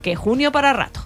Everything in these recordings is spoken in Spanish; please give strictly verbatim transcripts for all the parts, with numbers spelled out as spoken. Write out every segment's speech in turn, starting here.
que junio para rato.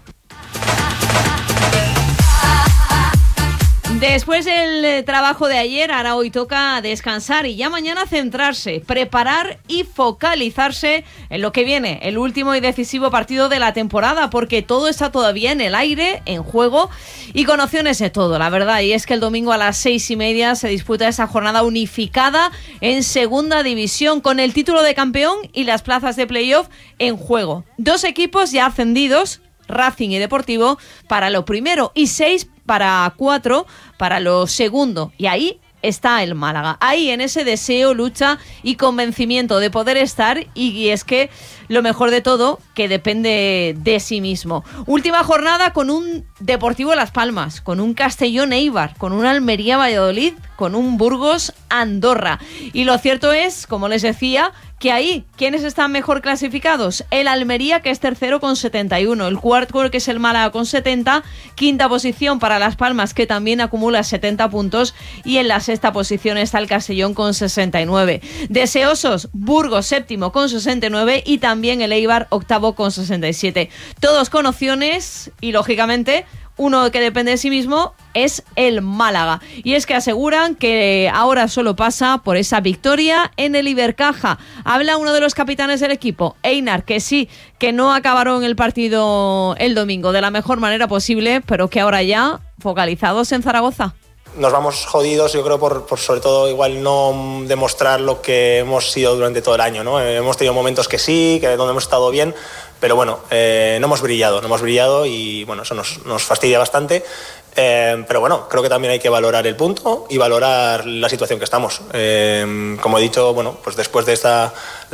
Después del trabajo de ayer, ahora hoy toca descansar y ya mañana centrarse, preparar y focalizarse en lo que viene, el último y decisivo partido de la temporada, porque todo está todavía en el aire, en juego y con opciones de todo, la verdad. Y es que el domingo a las seis y media se disputa esa jornada unificada en segunda división, con el título de campeón y las plazas de playoff en juego. Dos equipos ya ascendidos, Racing y Deportivo, para lo primero y seis para cuatro para lo segundo. Y ahí está el Málaga, ahí en ese deseo, lucha y convencimiento de poder estar, y es que lo mejor de todo, que depende de sí mismo. Última jornada con un Deportivo Las Palmas, con un Castellón Eibar, con un Almería Valladolid, con un Burgos Andorra. Y lo cierto es, como les decía, que ahí, ¿quiénes están mejor clasificados? El Almería, que es tercero con setenta y uno, el cuarto, que es el Málaga, con setenta, quinta posición para Las Palmas, que también acumula setenta puntos, y en la sexta posición está el Castellón con sesenta y nueve. Deseosos, Burgos séptimo con sesenta y nueve, y también el Eibar octavo con sesenta y siete. Todos con opciones, y lógicamente uno que depende de sí mismo es el Málaga. Y es que aseguran que ahora solo pasa por esa victoria en el Ibercaja. Habla uno de los capitanes del equipo, Einar, que sí, que no acabaron el partido el domingo de la mejor manera posible, pero que ahora ya focalizados en Zaragoza. Nos vamos jodidos, yo creo, por, por sobre todo igual no demostrar lo que hemos sido durante todo el año, ¿no? Eh, hemos tenido momentos que sí, que donde hemos estado bien, pero bueno, eh, no hemos brillado, no hemos brillado y bueno, eso nos, nos fastidia bastante. Eh, pero bueno, creo que también hay que valorar el punto y valorar la situación que estamos. Eh, como he dicho, bueno, pues después de esta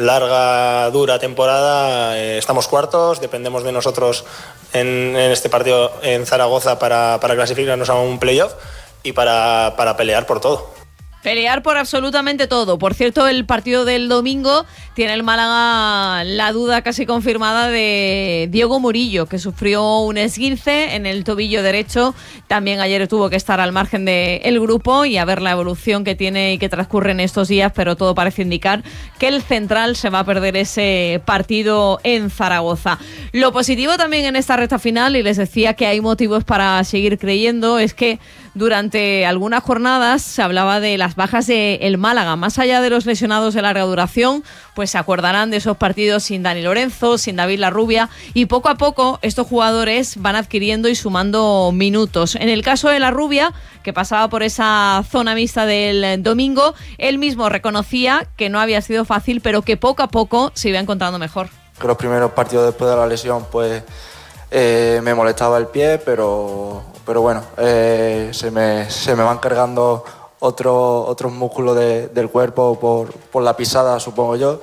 larga, dura temporada, eh, estamos cuartos, dependemos de nosotros en, en este partido en Zaragoza para, para clasificarnos a un playoff y para, para pelear por todo. Pelear por absolutamente todo. Por cierto, el partido del domingo tiene el Málaga la duda casi confirmada de Diego Murillo, que sufrió un esguince en el tobillo derecho. También ayer tuvo que estar al margen del grupo y a ver la evolución que tiene y que transcurre en estos días, pero todo parece indicar que el central se va a perder ese partido en Zaragoza. Lo positivo también en esta recta final, y les decía que hay motivos para seguir creyendo, es que durante algunas jornadas se hablaba de las bajas del Málaga. Más allá de los lesionados de larga duración, pues se acordarán de esos partidos sin Dani Lorenzo, sin David Larrubia, y poco a poco estos jugadores van adquiriendo y sumando minutos. En el caso de Larrubia, que pasaba por esa zona mixta del domingo, él mismo reconocía que no había sido fácil, pero que poco a poco se iba encontrando mejor. Que los primeros partidos después de la lesión, pues eh, me molestaba el pie, pero, pero bueno, eh, se, me, se me van cargando otro, otros músculos de, del cuerpo por, por la pisada, supongo yo.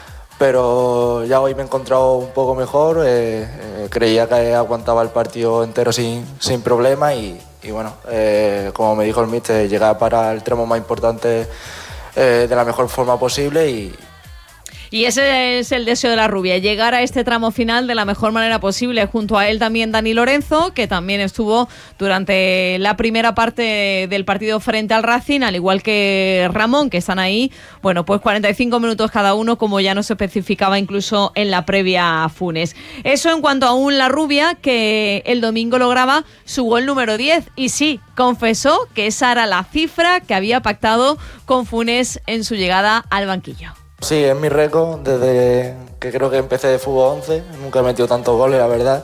Pero ya hoy me he encontrado un poco mejor, eh, eh, creía que aguantaba el partido entero sin, sin problema y, y bueno, eh, como me dijo el míster, llegar para el tramo más importante eh, de la mejor forma posible y, Y ese es el deseo de Larrubia, llegar a este tramo final de la mejor manera posible. Junto a él también Dani Lorenzo, que también estuvo durante la primera parte del partido frente al Racing, al igual que Ramón, que están ahí, bueno, pues cuarenta y cinco minutos cada uno, como ya nos especificaba incluso en la previa a Funes. Eso en cuanto a un Larrubia, que el domingo lograba su gol número diez. Y sí, confesó que esa era la cifra que había pactado con Funes en su llegada al banquillo. Sí, es mi récord desde que creo que empecé de fútbol once, nunca he metido tantos goles, la verdad.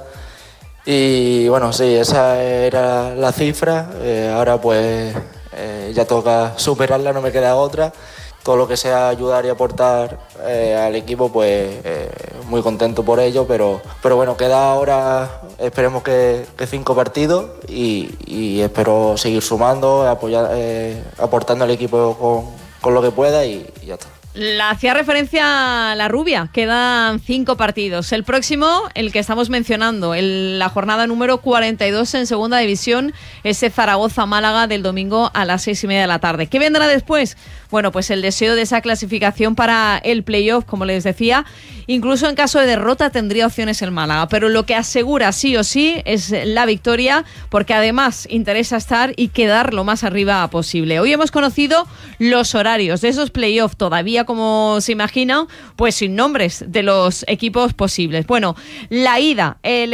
Y bueno, sí, esa era la cifra, eh, ahora pues eh, ya toca superarla, no me queda otra. Todo lo que sea ayudar y aportar eh, al equipo, pues eh, muy contento por ello, pero, pero bueno, queda ahora, esperemos que, que cinco partidos y, y espero seguir sumando, apoyar, eh, aportando al equipo con, con lo que pueda y, y ya está. La hacía referencia a Larrubia, quedan cinco partidos. El próximo, el que estamos mencionando, el, la jornada número cuarenta y dos en segunda división, ese Zaragoza-Málaga del domingo a las seis y media de la tarde. ¿Qué vendrá después? Bueno, bueno, pues el deseo de esa clasificación para el playoff, como les decía. Incluso en caso de derrota tendría opciones el Málaga, pero lo que asegura sí o sí es la victoria, porque además interesa estar y quedar lo más arriba posible. Hoy hemos conocido los horarios de esos playoffs, todavía como se imaginan, pues sin nombres de los equipos posibles. Bueno, la ida, el